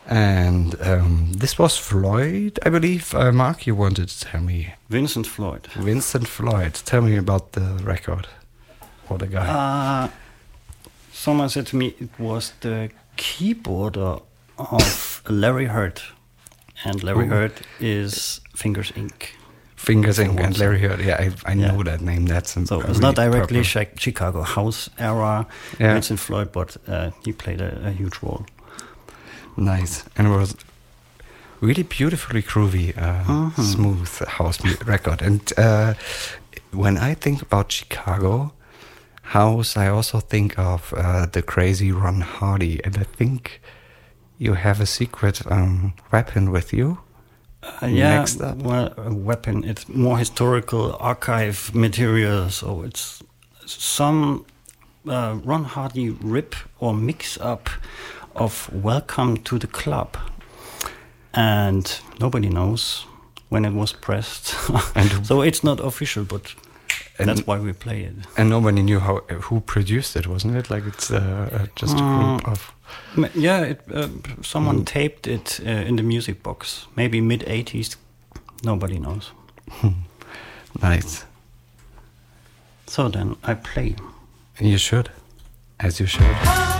And this was Floyd, I believe. Mark, you wanted to tell me. Vincent Floyd. Vincent Floyd. Tell me about the record or the guy. Someone said to me it was the keyboarder of Larry Heard. And Larry Heard is Fingers Inc. Fingers Inc. and Larry Heard. Yeah, I know that name. That's so it's not directly Chicago House era Vincent Floyd, but he played a huge role. Nice. And it was really beautifully groovy, smooth house record. And when I think about Chicago house, I also think of the crazy Ron Hardy. And I think you have a secret weapon with you. Next up. Well, a weapon. It's more historical archive material. So it's some Ron Hardy rip or mix up of Welcome to the Club. And nobody knows when it was pressed. And so it's not official, but that's why we play it. And nobody knew who produced it, wasn't it? Like it's just a group of... Yeah, someone taped it in the music box. Maybe mid-80s. Nobody knows. Nice. So then I play. You should. As you should.